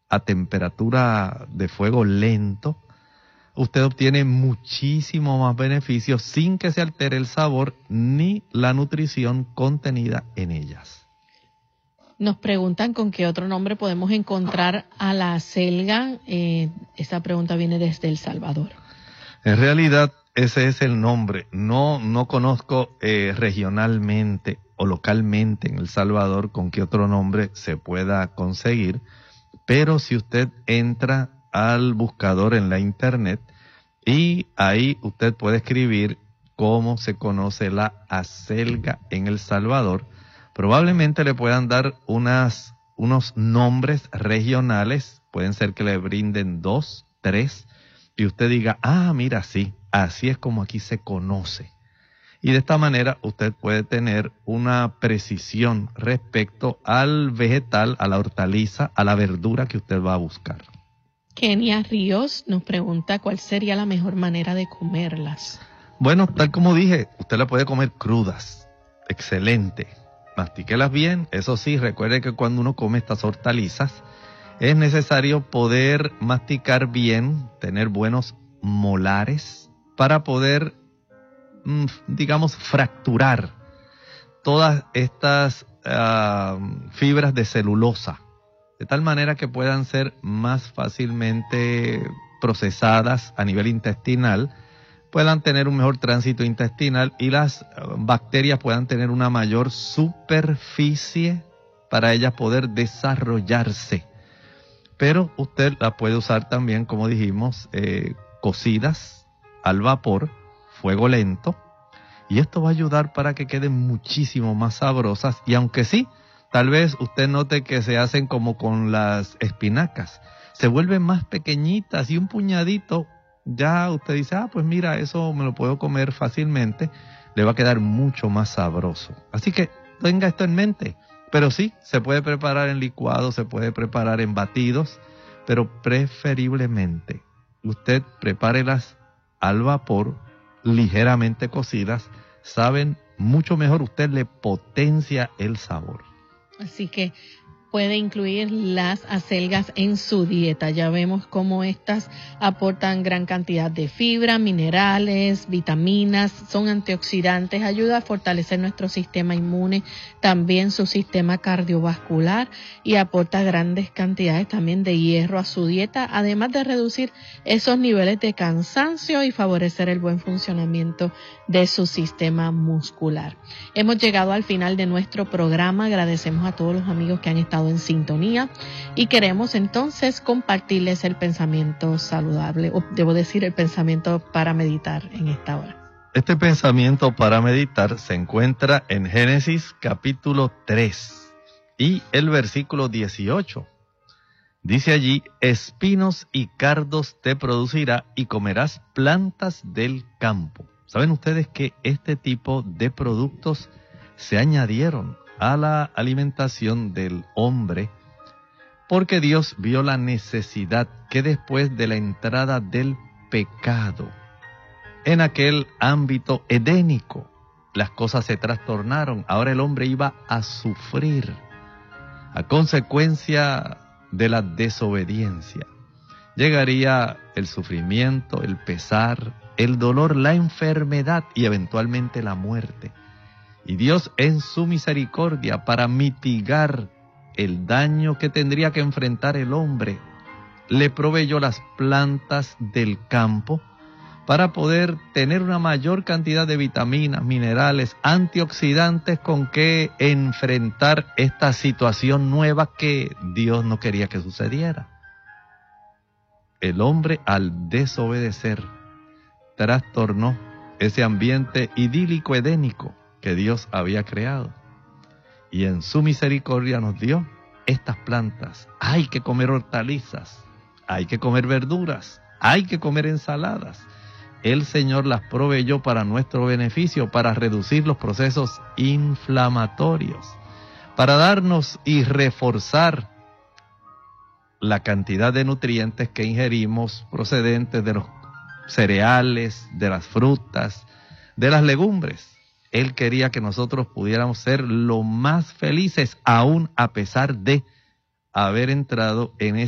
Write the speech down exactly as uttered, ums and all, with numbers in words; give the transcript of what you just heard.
a temperatura de fuego lento, usted obtiene muchísimo más beneficios sin que se altere el sabor ni la nutrición contenida en ellas. Nos preguntan con qué otro nombre podemos encontrar a la acelga. Eh, esta pregunta viene desde El Salvador. En realidad, ese es el nombre. No, no conozco eh, regionalmente o localmente en El Salvador con qué otro nombre se pueda conseguir, pero si usted entra al buscador en la internet y ahí usted puede escribir cómo se conoce la acelga en El Salvador, probablemente le puedan dar unas, unos nombres regionales, pueden ser que le brinden dos, tres, y usted diga, ah, mira, sí, así es como aquí se conoce. Y de esta manera usted puede tener una precisión respecto al vegetal, a la hortaliza, a la verdura que usted va a buscar. Kenia Ríos nos pregunta cuál sería la mejor manera de comerlas. Bueno, tal como dije, usted la puede comer crudas, excelente. Mastíquelas bien, eso sí, recuerde que cuando uno come estas hortalizas es necesario poder masticar bien, tener buenos molares para poder, mmm, digamos, fracturar todas estas uh, fibras de celulosa, de tal manera que puedan ser más fácilmente procesadas a nivel intestinal, puedan tener un mejor tránsito intestinal y las bacterias puedan tener una mayor superficie para ellas poder desarrollarse. Pero usted la puede usar también, como dijimos, eh, cocidas al vapor, fuego lento, y esto va a ayudar para que queden muchísimo más sabrosas. Y aunque sí, tal vez usted note que se hacen como con las espinacas, se vuelven más pequeñitas y un puñadito, ya usted dice, ah, pues mira, eso me lo puedo comer fácilmente, le va a quedar mucho más sabroso. Así que tenga esto en mente. Pero sí, se puede preparar en licuado, se puede preparar en batidos, pero preferiblemente usted prepárelas al vapor, ligeramente cocidas, saben mucho mejor, usted le potencia el sabor. Así que puede incluir las acelgas en su dieta. Ya vemos cómo estas aportan gran cantidad de fibra, minerales, vitaminas, son antioxidantes, ayuda a fortalecer nuestro sistema inmune, también su sistema cardiovascular y aporta grandes cantidades también de hierro a su dieta, además de reducir esos niveles de cansancio y favorecer el buen funcionamiento de su sistema muscular. Hemos llegado al final de nuestro programa. Agradecemos a todos los amigos que han estado en sintonía y queremos entonces compartirles el pensamiento saludable, o debo decir el pensamiento para meditar en esta hora. Este pensamiento para meditar se encuentra en Génesis capítulo tres y el versículo dieciocho. Dice allí, espinos y cardos te producirá y comerás plantas del campo. ¿Saben ustedes que este tipo de productos se añadieron a la alimentación del hombre porque Dios vio la necesidad que después de la entrada del pecado en aquel ámbito edénico las cosas se trastornaron? Ahora el hombre iba a sufrir a consecuencia de la desobediencia. Llegaría el sufrimiento, el pesar, el dolor, la enfermedad y eventualmente la muerte. Y Dios en su misericordia, para mitigar el daño que tendría que enfrentar el hombre, le proveyó las plantas del campo para poder tener una mayor cantidad de vitaminas, minerales, antioxidantes con que enfrentar esta situación nueva que Dios no quería que sucediera. El hombre, al desobedecer, trastornó ese ambiente idílico edénico que Dios había creado. Y en su misericordia nos dio estas plantas. Hay que comer hortalizas, hay que comer verduras, hay que comer ensaladas. El Señor las proveyó para nuestro beneficio, para reducir los procesos inflamatorios, para darnos y reforzar la cantidad de nutrientes que ingerimos procedentes de los cereales, de las frutas, de las legumbres. Él quería que nosotros pudiéramos ser lo más felices, aún a pesar de haber entrado en